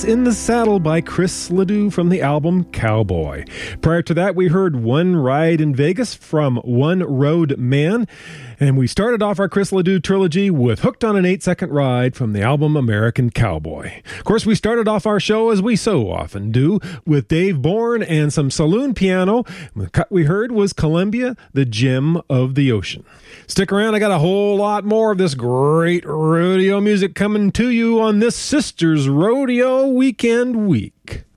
In the Saddle by Chris Ledoux from the album Cowboy. Prior to that, we heard One Ride in Vegas from One Road Man. And we started off our Chris Ledoux trilogy with Hooked on an 8-Second Ride from the album American Cowboy. Of course, we started off our show, as we so often do, with Dave Bourne and some saloon piano. The cut we heard was Columbia, the Gem of the Ocean. Stick around, I got a whole lot more of this great rodeo music coming to you on this Sisters Rodeo Weekend Week.